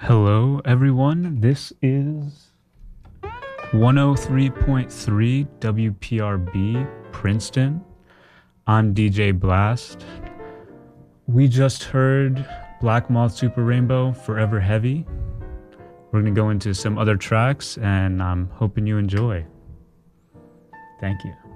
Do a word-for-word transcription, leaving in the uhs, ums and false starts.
Hello, everyone. This is one oh three point three W P R B, Princeton. I'm D J Blast. We just heard Black Moth Super Rainbow, Forever Heavy. We're going to go into some other tracks, and I'm hoping you enjoy. Thank you.